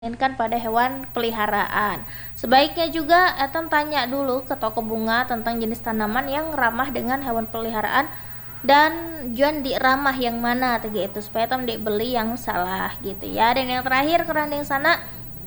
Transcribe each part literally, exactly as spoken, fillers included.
inginkan pada hewan peliharaan. Sebaiknya juga etam tanya dulu ke toko bunga tentang jenis tanaman yang ramah dengan hewan peliharaan dan juan di ramah yang mana gitu supaya etam di beli yang salah gitu ya. Dan yang terakhir kerandeng sana,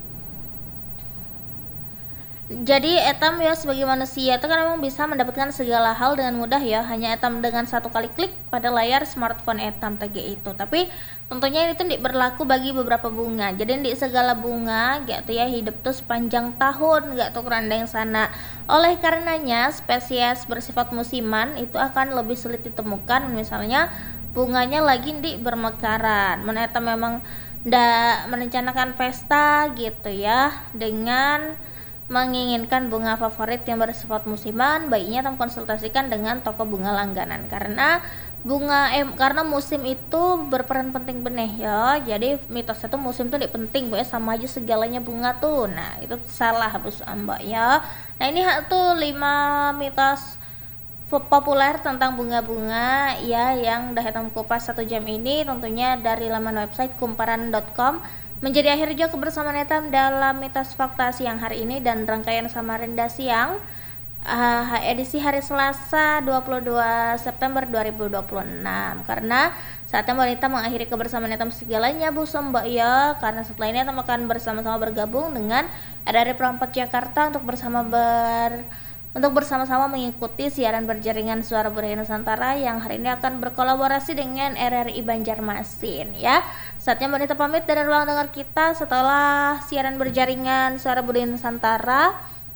jadi etam ya sebagai manusia itu kan memang bisa mendapatkan segala hal dengan mudah ya, hanya etam dengan satu kali klik pada layar smartphone etam tadi itu. Tapi tentunya itu berlaku bagi beberapa bunga, jadi di segala bunga gitu ya hidup tuh sepanjang tahun gak tuh kerandang sana. Oleh karenanya spesies bersifat musiman itu akan lebih sulit ditemukan, misalnya bunganya lagi di bermekaran mana etam memang ndak merencanakan pesta gitu ya dengan menginginkan bunga favorit yang bersifat musiman, baiknya kamu konsultasikan dengan toko bunga langganan karena bunga eh karena musim itu berperan penting benih ya. Jadi mitosnya tuh musim tuh penting ya, sama aja segalanya bunga tuh. Nah, itu salah Bos Amba ya. Nah, ini tuh lima mitos populer tentang bunga-bunga ya yang udah hitam kupas satu jam ini, tentunya dari laman website kumparan dot com. Menjadi akhir juga kebersamaan etam dalam mitos fakta siang hari ini dan rangkaian Samarinda siang uh, edisi hari Selasa dua puluh dua September dua ribu dua puluh enam. Karena saatnya wanita mengakhiri kebersamaan etam segalanya Bu Mbak ya, karena setelah ini etam akan bersama-sama bergabung dengan R R I Pro empat Jakarta untuk bersama ber untuk bersama-sama mengikuti siaran berjaringan Suara Budaya Nusantara yang hari ini akan berkolaborasi dengan R R I Banjarmasin ya. Saatnya wanita pamit dari ruang dengar kita. Setelah siaran berjaringan Suara Budaya Nusantara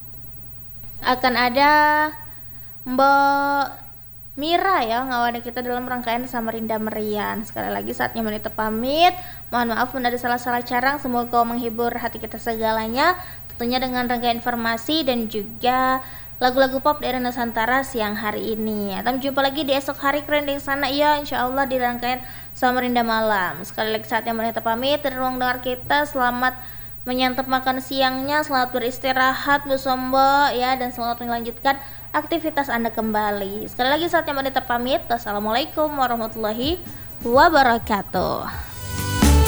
akan ada Mbak Mira ya ngawani kita dalam rangkaian Samarinda Merian. Sekali lagi saatnya wanita pamit. Mohon maaf bunda ada salah-salah carang, semoga kau menghibur hati kita segalanya, tentunya dengan rangkaian informasi dan juga lagu-lagu pop daerah Nusantara siang hari ini. Kita jumpa lagi di esok hari kerendeng sana ya, insyaallah di rangkaian Samarinda malam. Sekali lagi saatnya wanita pamit dari ruang dengar kita. Selamat menyantap makan siangnya, selamat beristirahat Bu Sombo ya, dan selamat melanjutkan aktivitas Anda kembali. Sekali lagi saatnya wanita pamit. Wassalamualaikum warahmatullahi wabarakatuh.